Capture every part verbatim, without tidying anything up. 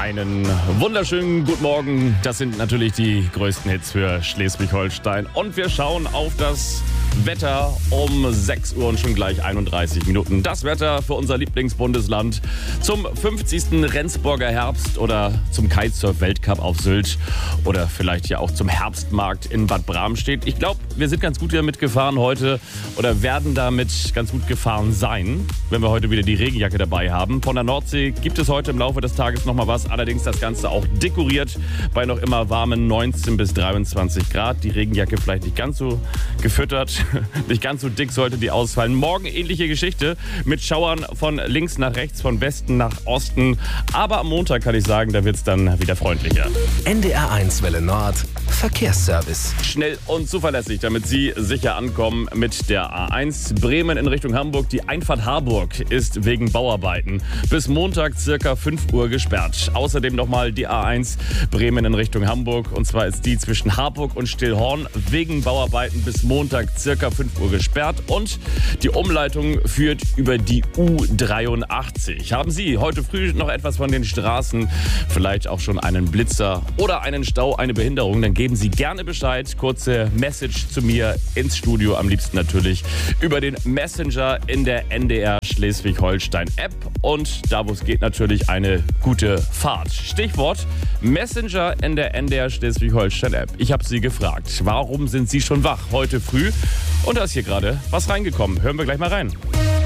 Einen wunderschönen guten Morgen. Das sind natürlich die größten Hits für Schleswig-Holstein. Und wir schauen auf das Wetter um sechs Uhr und schon gleich einunddreißig Minuten. Das Wetter für unser Lieblingsbundesland zum fünfzigsten Rendsburger Herbst oder zum Kitesurf-Weltcup auf Sylt oder vielleicht ja auch zum Herbstmarkt in Bad Bramstedt. Ich glaube, wir sind ganz gut damit gefahren heute oder werden damit ganz gut gefahren sein, wenn wir heute wieder die Regenjacke dabei haben. Von der Nordsee gibt es heute im Laufe des Tages noch mal was. Allerdings das Ganze auch dekoriert bei noch immer warmen neunzehn bis dreiundzwanzig Grad. Die Regenjacke vielleicht nicht ganz so gefüttert. Nicht ganz so dick sollte die ausfallen. Morgen ähnliche Geschichte mit Schauern von links nach rechts, von Westen nach Osten. Aber am Montag kann ich sagen, da wird es dann wieder freundlicher. N D R eins Welle Nord Verkehrsservice. Schnell und zuverlässig, damit Sie sicher ankommen mit der A eins Bremen in Richtung Hamburg. Die Einfahrt Harburg ist wegen Bauarbeiten bis Montag circa fünf Uhr gesperrt. Außerdem nochmal die A eins Bremen in Richtung Hamburg. Und zwar ist die zwischen Harburg und Stillhorn wegen Bauarbeiten bis Montag circa fünf Uhr gesperrt. Und die Umleitung führt über die U dreiundachtzig. Haben Sie heute früh noch etwas von den Straßen, vielleicht auch schon einen Blitzer oder einen Stau, eine Behinderung, dann geben Sie gerne Bescheid. Kurze Message zu mir ins Studio, am liebsten natürlich über den Messenger in der N D R Schleswig-Holstein App und da, wo es geht, natürlich eine gute Fahrt. Stichwort Messenger in der N D R Schleswig-Holstein App. Ich habe Sie gefragt, warum sind Sie schon wach heute früh? Und da ist hier gerade was reingekommen. Hören wir gleich mal rein.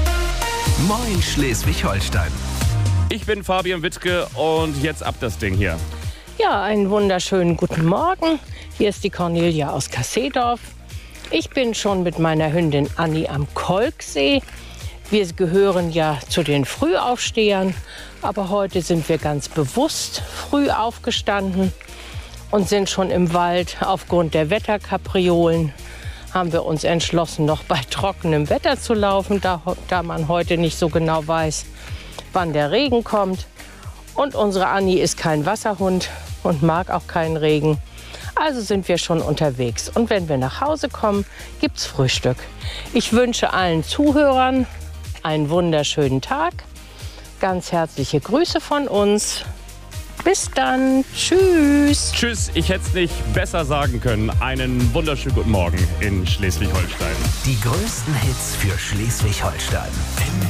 Moin Schleswig-Holstein. Ich bin Fabian Wittke und jetzt ab das Ding hier. Ja, einen wunderschönen guten Morgen. Hier ist die Cornelia aus Kassedorf. Ich bin schon mit meiner Hündin Anni am Kolksee. Wir gehören ja zu den Frühaufstehern, aber heute sind wir ganz bewusst früh aufgestanden und sind schon im Wald. Aufgrund der Wetterkapriolen haben wir uns entschlossen, noch bei trockenem Wetter zu laufen, da, da man heute nicht so genau weiß, wann der Regen kommt. Und unsere Anni ist kein Wasserhund und mag auch keinen Regen. Also sind wir schon unterwegs. Und wenn wir nach Hause kommen, gibt's Frühstück. Ich wünsche allen Zuhörern einen wunderschönen Tag. Ganz herzliche Grüße von uns. Bis dann. Tschüss. Tschüss, ich hätte es nicht besser sagen können. Einen wunderschönen guten Morgen in Schleswig-Holstein. Die größten Hits für Schleswig-Holstein.